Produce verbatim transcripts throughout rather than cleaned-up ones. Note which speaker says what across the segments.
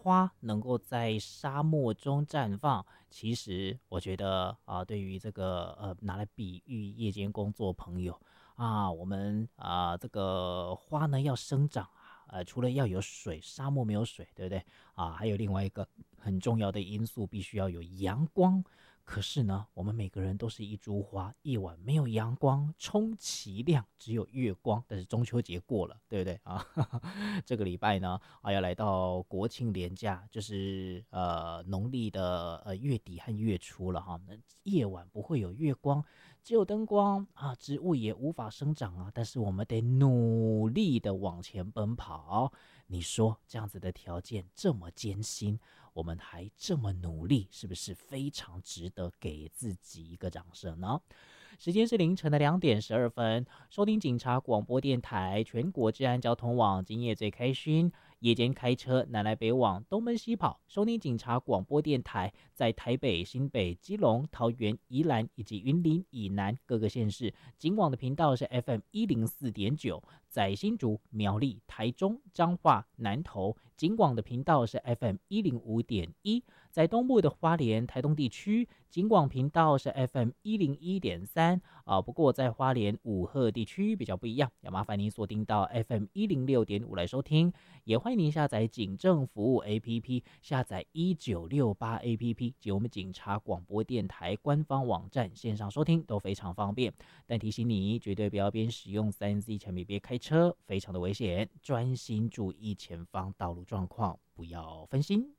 Speaker 1: 花能够在沙漠中绽放，其实我觉得啊、呃对于这个呃拿来比喻夜间工作朋友啊，我们啊、这个花呢要生长。呃，除了要有水，沙漠没有水，对不对啊？还有另外一个很重要的因素，必须要有阳光。可是呢，我们每个人都是一株花，夜晚没有阳光，充其量只有月光。但是中秋节过了，对不对啊？这个礼拜呢，啊，要来到国庆连假，就是呃农历的呃月底和月初了哈。那夜晚不会有月光，只有灯光啊，植物也无法生长啊。但是我们得努力的往前奔跑。你说这样子的条件这么艰辛，我们还这么努力，是不是非常值得给自己一个掌声呢？时间是凌晨的两点十二分，收听警察广播电台全国治安交通网，今夜最开心。夜间开车南来北往，东奔西跑，收听警察广播电台，在台北、新北、基隆、桃园、宜兰以及云林以南各个县市，警广的频道是 F M 一零四点九，在新竹、苗栗、台中、彰化、南投，警广的频道是 F M 一零五点一，在东部的花莲、台东地区，警广频道是 F M 一零一点三啊。不过在花莲武鹤地区比较不一样，要麻烦您锁定到 F M 一零六点五来收听，也欢迎您下载警政服务 A P P， 下载一九六八 A P P 及我们警察广播电台官方网站线上收听都非常方便。但提醒你，绝对不要边使用 三 C 产品边开车，非常的危险，专心注意前方道路状况，不要分心。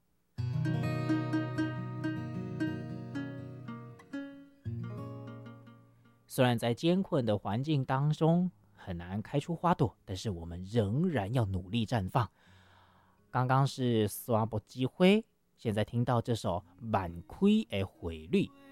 Speaker 1: 虽然在艰困的环境当中很难开出花朵，但是我们仍然要努力绽放。刚刚是刷波机会，现在听到这首满开的回绿，